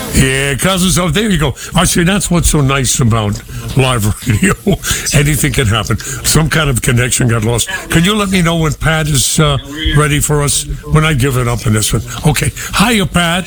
Yeah, cousins. Oh, there you go. I see. That's what's so nice about live radio. Anything can happen. Some kind of connection got lost. Can you let me know when Pat is ready for us? When I give it up in this one. Okay. Hiya, Pat.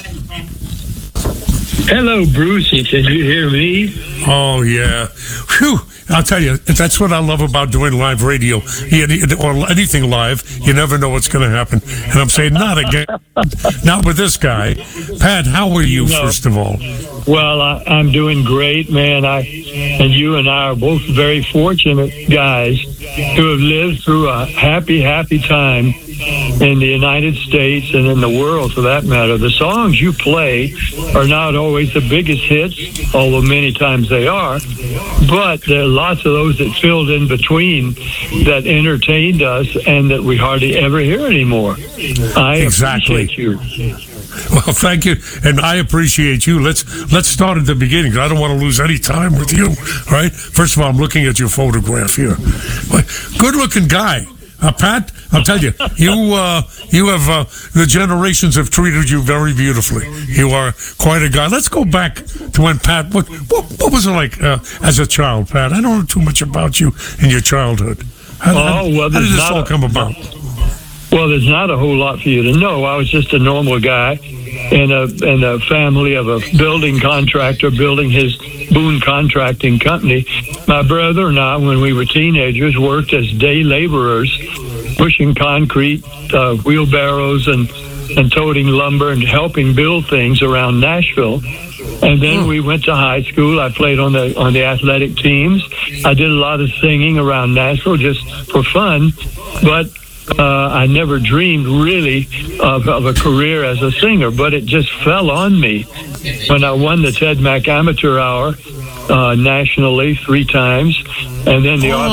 Hello, Brucey. Can you hear me? Oh, yeah. Whew. I'll tell you, that's what I love about doing live radio or anything live. You never know what's going to happen. And I'm saying, not again. Not with this guy. Pat, how are you, first of all? Well, I'm doing great, man. And you and I are both very fortunate guys who have lived through a happy time in the United States and in the world, for that matter. The songs you play are not always the biggest hits, although many times they are, but there are lots of those that filled in between that entertained us and that we hardly ever hear anymore. I appreciate you. Well, thank you, and I appreciate you. Let's start at the beginning. I don't want to lose any time with you. All right. First of all, I'm looking at your photograph here. Good-looking guy. Pat, I'll tell you, you have the generations have treated you very beautifully. You are quite a guy. Let's go back to when Pat. What was it like as a child, Pat? I don't know too much about you in your childhood. How did this all come about? Well, there's not a whole lot for you to know. I was just a normal guy in a family of a building contractor building his Boone Contracting Company. My brother and I, when we were teenagers, worked as day laborers, pushing concrete, wheelbarrows, and toting lumber and helping build things around Nashville. And then we went to high school. I played on the athletic teams. I did a lot of singing around Nashville just for fun, but I never dreamed really of a career as a singer, but it just fell on me when I won the Ted Mack Amateur Hour nationally 3 times, and then the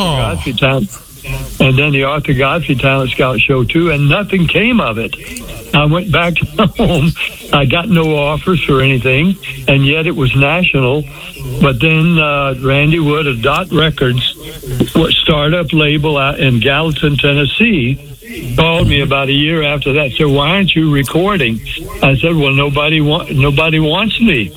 Arthur Godfrey Talent Scout Show too, and nothing came of it. I went back home. I got no offers for anything, and yet it was national. But then Randy Wood of Dot Records, startup label out in Gallatin, Tennessee, called me about a year after that. Said, "Why aren't you recording?" I said, "Well, nobody wants me."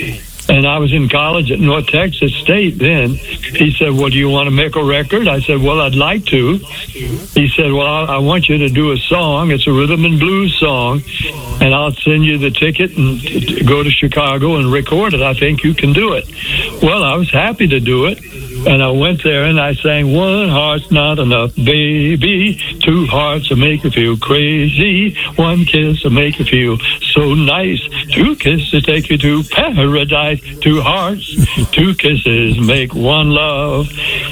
And I was in college at North Texas State then. He said, "Well, do you want to make a record?" I said, "Well, I'd like to." He said, "Well, I want you to do a song. It's a rhythm and blues song, and I'll send you the ticket and go to Chicago and record it. I think you can do it." Well, I was happy to do it. And I went there and I sang, "One heart's not enough, baby. 2 hearts will make you feel crazy. 1 kiss will make you feel so nice. 2 kisses take you to paradise. 2 hearts, 2 kisses make 1 love."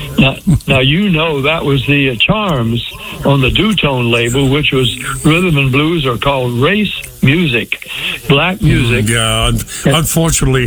Now you know that was the Charms on the Dutone label, which was rhythm and blues, are called race music, black music. Yeah, unfortunately,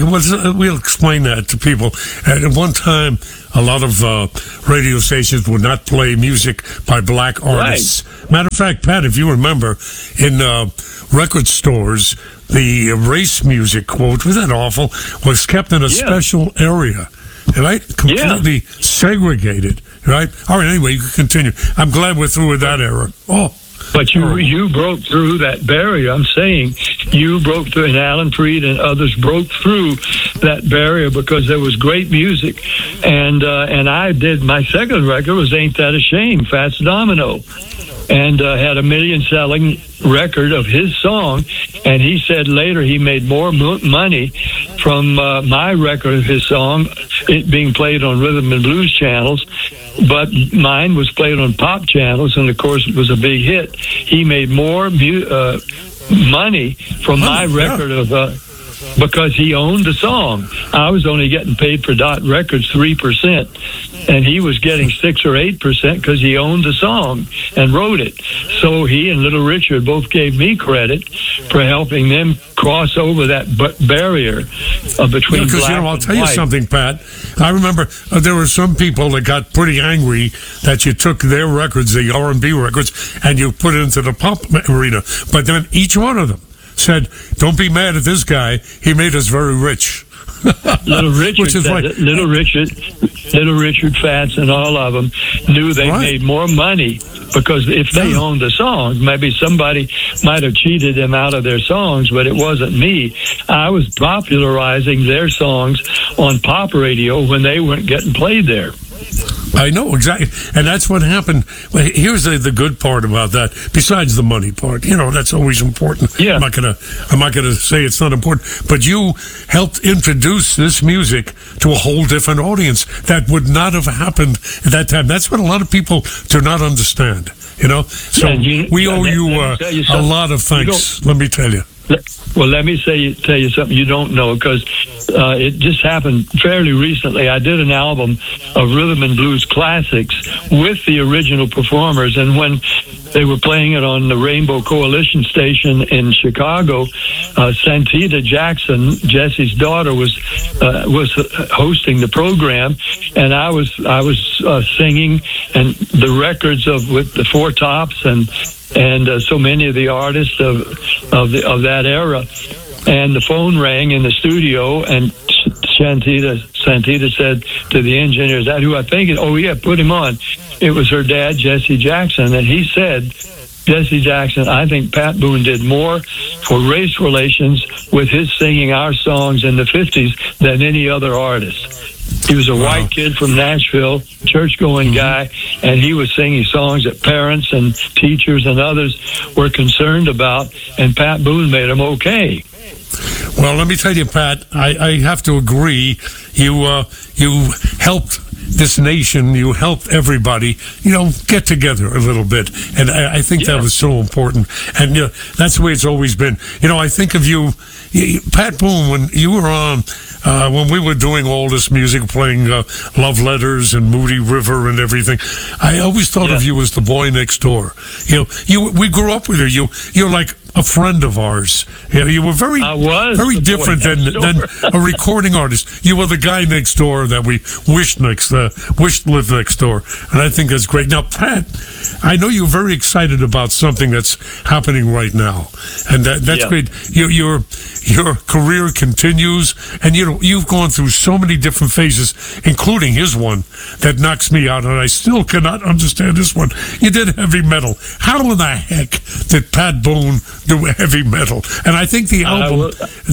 we'll explain that to people. At one time, a lot of radio stations would not play music by black artists. Right. Matter of fact, Pat, if you remember, in record stores, the race music, quote, was that awful, was kept in a special area, right? Completely segregated, right? All right, anyway, you can continue. I'm glad we're through with that era. Oh. But you broke through that barrier. I'm saying you broke through, and Alan Freed and others broke through that barrier because there was great music. And I did, my second record was Ain't That a Shame, Fats Domino, and had a million-selling record of his song. And he said later he made more money from my record of his song, it being played on rhythm and blues channels, but mine was played on pop channels, and of course it was a big hit. He made more money from my record of because he owned the song. I was only getting paid for Dot Records 3%, and he was getting 6 or 8% because he owned the song and wrote it. So he and Little Richard both gave me credit for helping them cross over that barrier between black and white. I'll tell you something, Pat. I remember there were some people that got pretty angry that you took their records, the R&B records, and you put it into the pop arena. But then each one of them said, "Don't be mad at this guy. He made us very rich." Little Richard, Little Richard, Fats, and all of them knew they made more money because if they owned the songs, maybe somebody might have cheated them out of their songs, but it wasn't me. I was popularizing their songs on pop radio when they weren't getting played there. I know, exactly. And that's what happened. Well, here's the good part about that, besides the money part. That's always important. Yeah. I'm not gonna say it's not important, but you helped introduce this music to a whole different audience that would not have happened at that time. That's what a lot of people do not understand. So we owe you a lot of thanks. Let me tell you. Well, let me tell you something you don't know, because it just happened fairly recently. I did an album of rhythm and blues classics with the original performers, and when they were playing it on the Rainbow Coalition station in Chicago, Santita Jackson, Jesse's daughter, was hosting the program, and I was singing, and the records with the Four Tops and so many of the artists of that era. And the phone rang in the studio, and Santita said to the engineer, "Is that who I think it?" "Oh yeah, put him on." It was her dad, Jesse Jackson, and he said, "Jesse Jackson, I think Pat Boone did more for race relations with his singing our songs in the 50s than any other artist." He was a white kid from Nashville, church-going guy, and he was singing songs that parents and teachers and others were concerned about, and Pat Boone made them okay. Well, let me tell you, Pat, I have to agree. You helped this nation, you helped everybody, get together a little bit. And I think that was so important. And that's the way it's always been. I think of you, Pat Boone, when you were on, when we were doing all this music, playing Love Letters and Moody River and everything, I always thought of you as the boy next door. We grew up with you. You're like a friend of ours. You were very different than a recording artist. You were the guy next door that we wished lived next door, and I think that's great. Now, Pat, I know you're very excited about something that's happening right now, and that's great. Your career continues, and you've gone through so many different phases, including his one that knocks me out, and I still cannot understand this one. You did heavy metal. How in the heck did Pat Boone do heavy metal? And I think the album,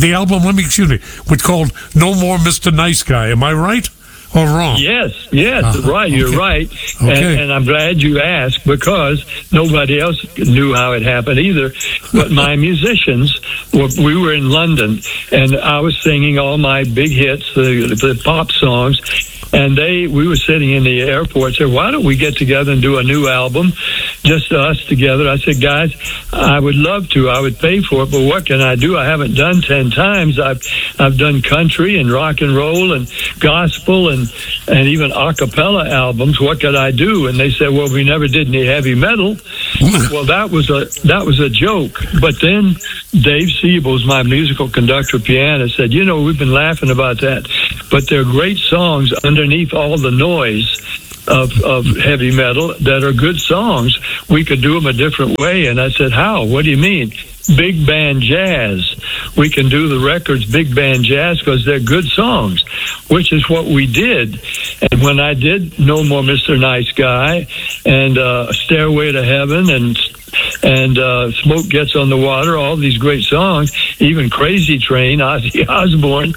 was called "No More Mr. Nice Guy." Am I right or wrong? Yes, right. Okay. You're right. Okay. And I'm glad you asked, because nobody else knew how it happened either. But my musicians, we were in London, and I was singing all my big hits, the pop songs. And we were sitting in the airport, said, "Why don't we get together and do a new album, just us together?" I said, "Guys, I would love to. I would pay for it, but what can I do? I haven't done 10 times. I've done country and rock and roll and gospel and even a cappella albums. What could I do?" And they said, "Well, we never did any heavy metal." Well, that was a joke. But then Dave Siebels, my musical conductor pianist, said, "We've been laughing about that, but they're great songs underneath all the noise of heavy metal that are good songs. We could do them a different way." And I said, "How? What do you mean?" "Big band jazz. We can do the records big band jazz because they're good songs," which is what we did. And when I did "No More Mr. Nice Guy" and "Stairway to Heaven" and "Smoke Gets on the Water," all these great songs, even "Crazy Train," Ozzy Osbourne,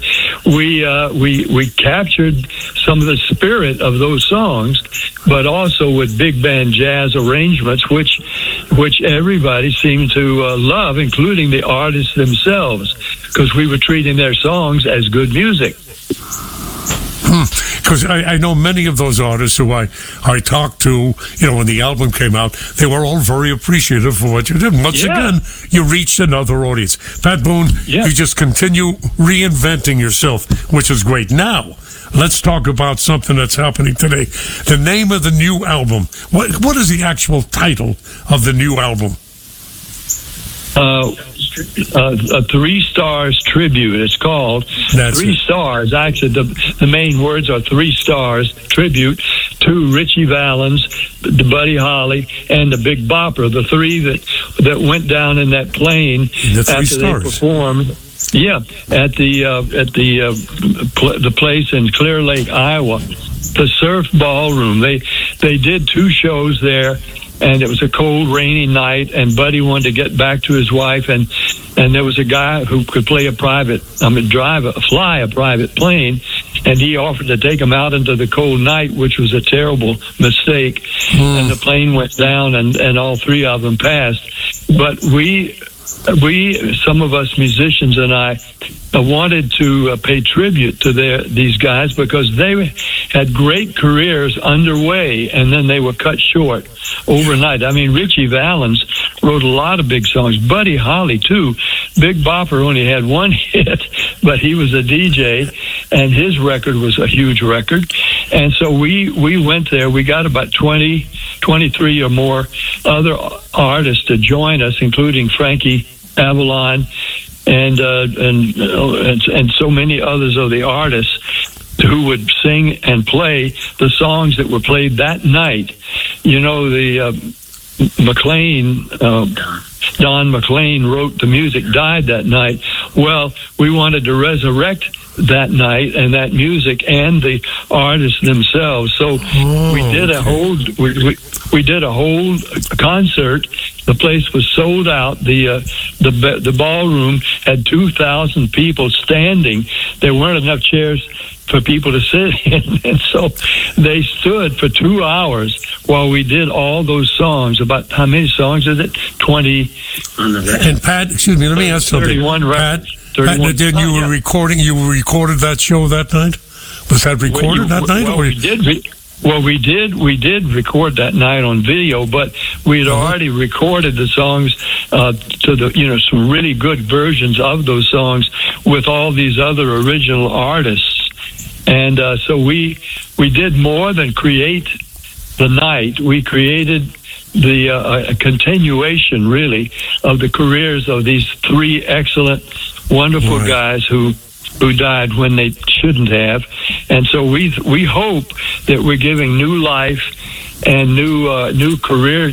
we captured some of the spirit of those songs, but also with big band jazz arrangements, which everybody seemed to love, including the artists themselves, because we were treating their songs as good music. Because I know many of those artists who I talked to, when the album came out, they were all very appreciative for what you did. And once again, you reached another audience. Pat Boone, you just continue reinventing yourself, which is great. Now, let's talk about something that's happening today. The name of the new album. What is the actual title of the new album? A 3 Stars Tribute. It's called. That's 3 Stars. Actually, the main words are 3 Stars Tribute to Ritchie Valens, the Buddy Holly, and the Big Bopper. The three that went down in that plane after they performed. Yeah, at the place in Clear Lake, Iowa, the Surf Ballroom. They did 2 shows there. and it was a cold, rainy night, and Buddy wanted to get back to his wife, and there was a guy who could fly a private plane, and he offered to take him out into the cold night, which was a terrible mistake. And the plane went down, and all three of them passed. But we, some of us musicians and I, wanted to pay tribute to these guys because they had great careers underway, and then they were cut short overnight. I mean, Ritchie Valens wrote a lot of big songs. Buddy Holly, too. Big Bopper only had one hit, but he was a DJ, and his record was a huge record. And so we went there. We got about 23 or more other artists to join us, including Frankie Avalon and so many others of the artists who would sing and play the songs that were played that night. You know, the Don McLean wrote the music, died that night. Well, we wanted to resurrect that night and that music and the artists themselves. So we did a whole we did a whole concert. The place was sold out. The ballroom had 2,000 people standing. There weren't enough chairs for people to sit in, and so they stood for 2 hours while we did all those songs. About how many songs is it? 20. And Pat, excuse me, let me ask something. 31 Pat, then you were recording. You recorded that show that night. Was that recorded that night? Well, we did record that night on video, but we had already recorded the songs to some really good versions of those songs with all these other original artists. And so we did more than create the night. We created a continuation, really, of the careers of these three excellent, wonderful guys who died when they shouldn't have. And so we hope that we're giving new life and new career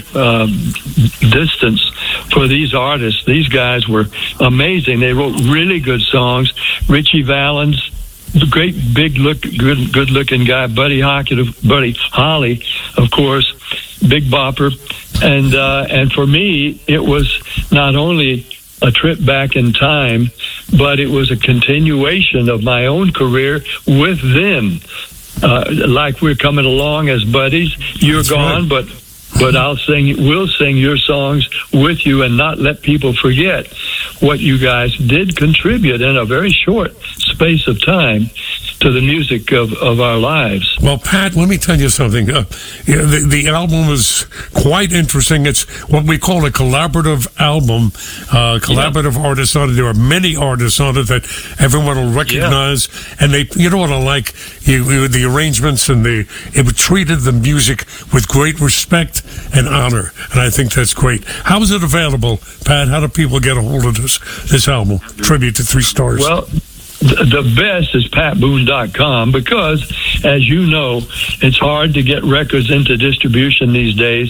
distance for these artists. These guys were amazing. They wrote really good songs. Ritchie Valens, great good looking guy. Buddy Holly, of course, Big Bopper, and for me, it was not only a trip back in time, but it was a continuation of my own career with them. Like we're coming along as buddies. You're That's gone, right. But we'll sing your songs with you and not let people forget what you guys did contribute in a very short space of time to the music of our lives. Well, Pat, let me tell you something. The album is quite interesting. It's what we call a collaborative album, collaborative artists on it. There are many artists on it that everyone will recognize. And you know what I like? The arrangements and it treated the music with great respect and honor. And I think that's great. How is it available, Pat? How do people get a hold of this album, Tribute to Three Stars? Well, the best is patboone.com because, as you know, it's hard to get records into distribution these days.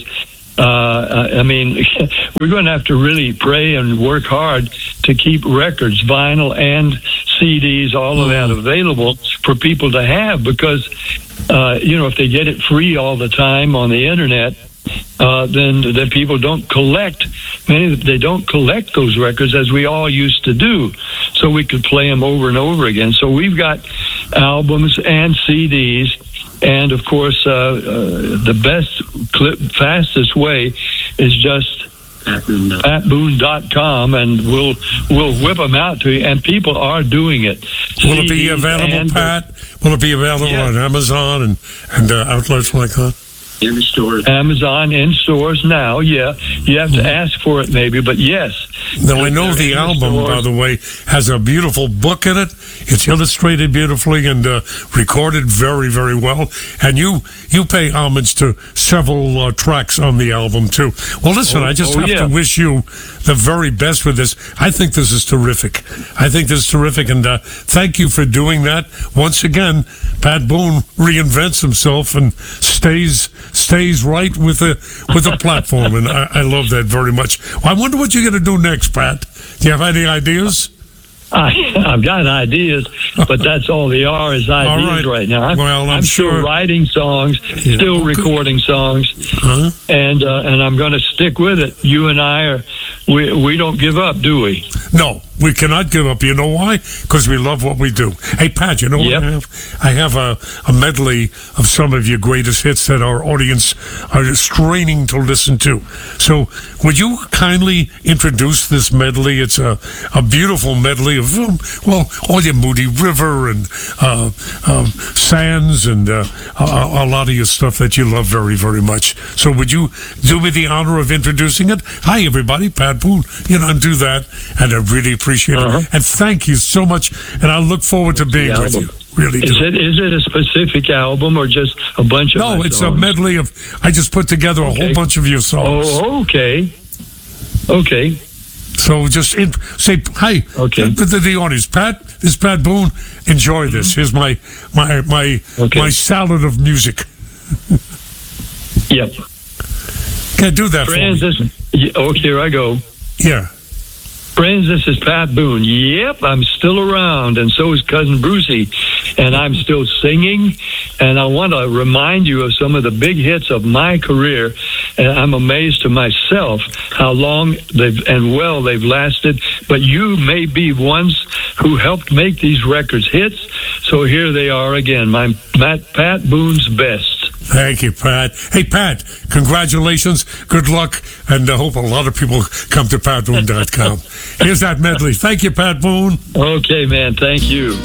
I mean, we're going to have to really pray and work hard to keep records, vinyl and CDs, all of that available for people to have because, if they get it free all the time on the internet, then people don't collect. They don't collect those records as we all used to do, so we could play them over and over again. So we've got albums and CDs, and of course, the best, fastest way is just patboone.com, and we'll whip them out to you. And people are doing it. Will it be available, Pat? Will it be available on Amazon and outlets like that? In the stores. Amazon in stores now, yeah. You have to ask for it maybe, but yes. Now, I know the album, by the way, has a beautiful book in it. It's illustrated beautifully and recorded very, very well. And you pay homage to several tracks on the album, too. Well, listen, I just have to wish you the very best with this. I think this is terrific. And thank you for doing that. Once again, Pat Boone reinvents himself and stays right with the platform, and I love that very much. Well, I wonder what you're going to do next, Pat. Do you have any ideas? I've got ideas, but that's all they are is ideas right now. I'm sure. Still writing songs, still recording songs, and I'm going to stick with it. You and I we don't give up, do we? No, we cannot give up. You know why? Because we love what we do. Hey, Pat, you know what I have? I have a medley of some of your greatest hits that our audience are straining to listen to. So would you kindly introduce this medley? It's a beautiful medley of, all your Moody River and Sands and a lot of your stuff that you love very, very much. So would you do me the honor of introducing it? Hi, everybody, Pat Boone. And do that, and I really appreciate it. And thank you so much, and I look forward to being with you. Really do. Is it a specific album or just a bunch of No, it's songs? a medley of, I just put together a whole bunch of your songs. Oh, okay. Okay. So just say hi to the audience. Pat, this is Pat Boone. Enjoy this. Here's my salad of music. Yep. Can't do that Friends, for me. Here I go. Yeah. Friends, this is Pat Boone. Yep, I'm still around, and so is Cousin Brucey, and I'm still singing, and I want to remind you of some of the big hits of my career, and I'm amazed to myself how long they've lasted, but you may be ones who helped make these records hits, so here they are again, Pat Boone's best. Thank you, Pat. Hey, Pat, congratulations, good luck, and I hope a lot of people come to patboone.com. Here's that medley. Thank you, Pat Boone. Okay, man. Thank you.